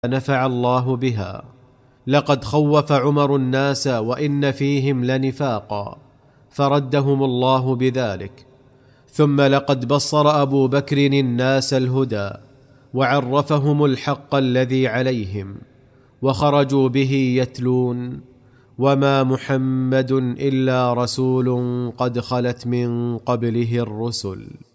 نفع الله بها. لقد خوف عمر الناس وإن فيهم لنفاقا، فردهم الله بذلك. ثم لقد بصر أبو بكر الناس الهدى وعرفهم الحق الذي عليهم، وخرجوا به يتلون: وما محمد إلا رسول قد خلت من قبله الرسل.